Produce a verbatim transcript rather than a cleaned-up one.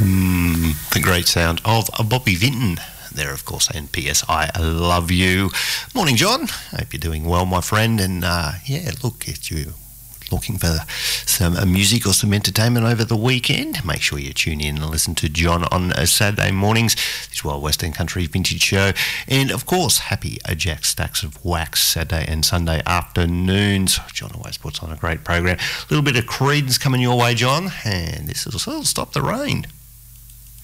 Mm, the great sound of Bobby Vinton there, of course, and P S I love you. Morning, John. Hope you're doing well, my friend. And uh, yeah, look, if you're looking for some uh, music or some entertainment over the weekend, make sure you tune in and listen to John on uh, Saturday mornings. This Wild Western Country Vintage Show. And of course, happy uh, Jack Stacks of Wax Saturday and Sunday afternoons. John always puts on a great program. A little bit of Creedence coming your way, John. And this will Stop the Rain.